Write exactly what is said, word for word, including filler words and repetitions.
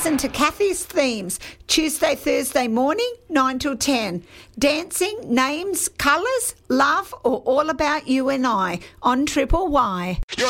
Listen to Kathy's Themes, Tuesday, Thursday morning, nine till ten. Dancing, names, colours, love, or all about you and I on Triple Y.